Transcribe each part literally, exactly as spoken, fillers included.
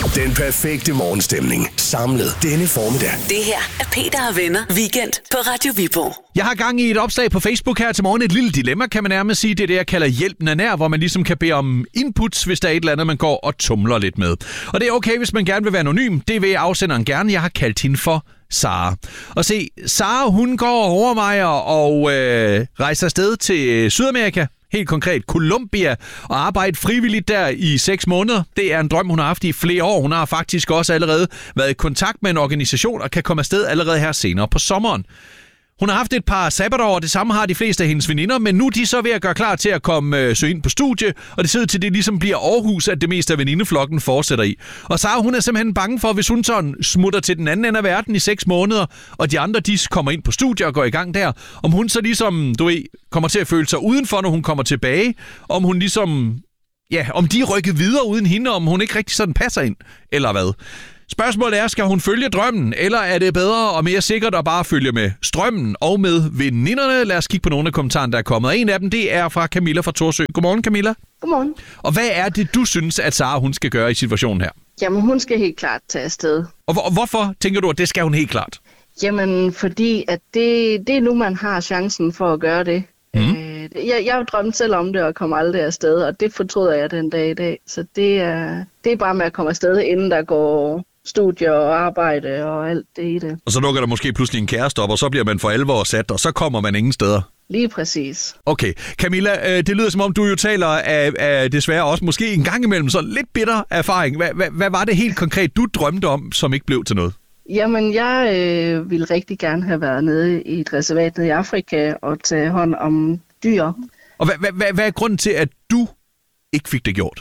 Den perfekte morgenstemning. Samlet denne formiddag. Det her er Peter og Venner Weekend på Radio Viborg. Jeg har gang i et opslag på Facebook her til morgen. Et lille dilemma, kan man nærmest sige. Det er det, jeg kalder hjælpen er nær, hvor man ligesom kan bede om inputs, hvis der er et eller andet, man går og tumler lidt med. Og det er okay, hvis man gerne vil være anonym. Det vil afsenderen gerne. Jeg har kaldt hende for Sara. Og se, Sara, hun går og overvejer og øh, rejser afsted til Sydamerika. Helt konkret Colombia, og arbejde frivilligt der i seks måneder. Det er en drøm, hun har haft i flere år. Hun har faktisk også allerede været i kontakt med en organisation og kan komme afsted allerede her senere på sommeren. Hun har haft et par sabbatår, og det samme har de fleste af hendes veninder, men nu er de så ved at gøre klar til at komme øh, søge ind på studie, og det ser ud til, at det ligesom bliver Aarhus, at det meste af venindeflokken fortsætter i. Og Sara, hun er simpelthen bange for, hvis hun sådan smutter til den anden ende af verden i seks måneder, og de andre, de kommer ind på studie og går i gang der, om hun så ligesom, du ved, kommer til at føle sig udenfor, når hun kommer tilbage, om hun ligesom, ja, om de er rykket videre uden hende, om hun ikke rigtig sådan passer ind, eller hvad. Spørgsmålet er, skal hun følge drømmen, eller er det bedre og mere sikkert at bare følge med strømmen og med veninderne? Lad os kigge på nogle af kommentarerne, der er kommet. Og en af dem, det er fra Camilla fra Thorsø. Godmorgen, Camilla. Godmorgen. Og hvad er det, du synes, at Sara hun skal gøre i situationen her? Jamen, hun skal helt klart tage afsted. Og hvor, hvorfor tænker du, at det skal hun helt klart? Jamen, fordi at det, det er nu, man har chancen for at gøre det. Mm. Øh, jeg, jeg drømte selv om det og kom aldrig afsted, og det fortryder jeg den dag i dag. Så det er, det er bare med at komme afsted, inden der går studier og arbejde og alt det i det. Og så lukker der måske pludselig en kæreste op, og så bliver man for alvor sat, og så kommer man ingen steder. Lige præcis. Okay. Camilla, det lyder som om, du jo taler af, af desværre også måske en gang imellem så lidt bitter erfaring. Hvad, hvad, hvad var det helt konkret, du drømte om, som ikke blev til noget? Jamen, jeg øh, ville rigtig gerne have været nede i et reservat nede i Afrika og tage hånd om dyr. Og hvad, hvad, hvad, hvad er grunden til, at du ikke fik det gjort?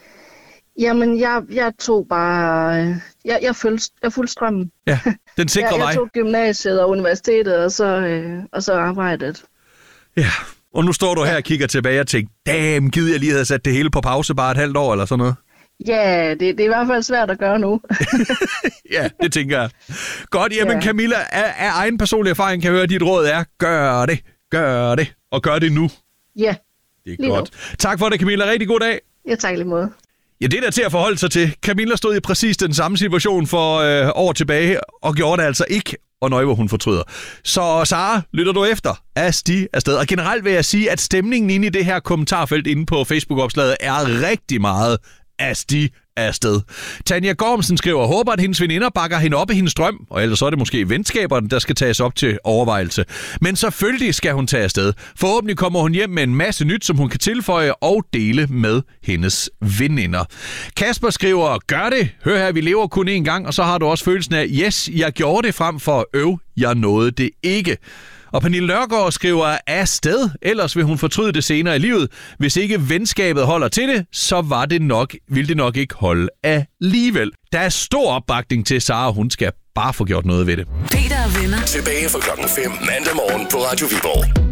Jamen, jeg, jeg tog bare... Jeg, jeg, følte, jeg fulgte strømmen. Ja, den sikrer jeg, vej. Jeg tog gymnasiet og universitetet, og så, øh, og så arbejdet. Ja, og nu står du her og kigger tilbage og tænker, damn, gider jeg lige havde sat det hele på pause bare et halvt år eller sådan noget? Ja, det, det er i hvert fald svært at gøre nu. Ja, det tænker jeg. Godt, jamen ja. Camilla, af, af egen personlig erfaring kan jeg høre, at dit råd er, gør det, gør det, og gør det nu. Ja, det er godt. Nu. Tak for det, Camilla. Rigtig god dag. Ja, tak lige måde. Ja, det er der til at forholde sig til. Camilla stod i præcis den samme situation for øh, år tilbage, og gjorde det altså ikke, og nøj, hvor hun fortryder. Så Sara, lytter du efter? Asti afsted. Og generelt vil jeg sige, at stemningen inde i det her kommentarfelt inde på Facebook-opslaget er rigtig meget Asti afsted. Tanja Gormsen skriver, håber, at hendes veninder bakker hende op i hendes drøm, og ellers så er det måske venskaberne, der skal tages op til overvejelse. Men selvfølgelig skal hun tage afsted. Forhåbentlig kommer hun hjem med en masse nyt, som hun kan tilføje og dele med hendes veninder. Kasper skriver, gør det. Hør her, vi lever kun én gang, og så har du også følelsen af, yes, jeg gjorde det frem for øv, jeg nåede det ikke. Og Pernille Nørgaard skriver afsted, ellers vil hun fortryde det senere i livet. Hvis ikke venskabet holder til det, så var det nok, vil det nok ikke holde alligevel. Der er stor opbakning til Sara, hun skal bare få gjort noget ved det. Peter og Venner. Tilbage fra klokken fem mandag morgen på Radio Viborg.